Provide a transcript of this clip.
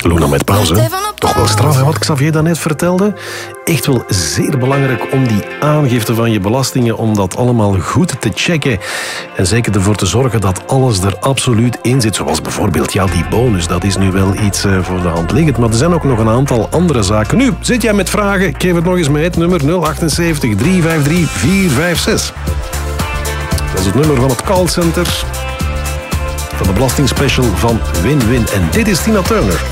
Luna met pauze. Toch wel straf, hè, wat Xavier daarnet vertelde. Echt wel zeer belangrijk om die aangifte van je belastingen, om dat allemaal goed te checken. En zeker ervoor te zorgen dat alles er absoluut in zit. Zoals bijvoorbeeld, ja, die bonus. Dat is nu wel iets voor de hand liggend. Maar er zijn ook nog een aantal andere zaken. Nu, zit jij met vragen? Ik geef het nog eens mee. Het nummer 078 353 456. Dat is het nummer van het callcenter van de belastingspecial van Win-Win. En dit is Tina Turner.